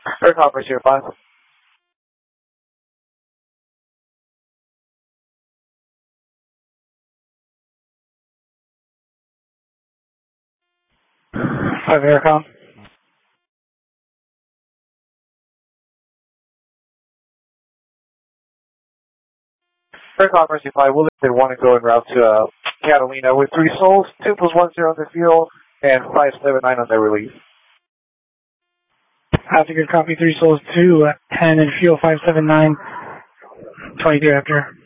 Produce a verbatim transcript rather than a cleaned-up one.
Air Conference zero five. five Aircom. Air Conference zero five, we'll leave the one and go en route to uh, Catalina with three souls, two plus one zero on their fuel, and five seven nine on their release. That's a good copy. Three souls, two, uh, ten, and fuel five seven nine. twenty-two after.